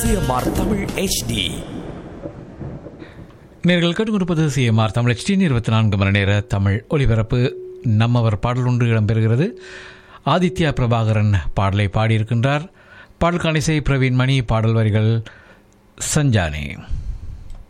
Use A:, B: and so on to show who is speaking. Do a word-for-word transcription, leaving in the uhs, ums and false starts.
A: CMR Tamil HD.
B: நேர்கள் கேட்டுக்கொண்டிருப்பது CMR Tamil HD இருபத்தி நான்கு மணி நேர தமிழ் ஒலிபரப்பு. நம்மவர் பாடல் ஒன்று இடம்பெறுகிறது. ஆதித்யா பிரபாகரன் பாடலை பாடியிருக்கின்றார். பாடலுக்கான இசை பிரவீன் மணி, பாடல் வரிகள் சஞ்சானி.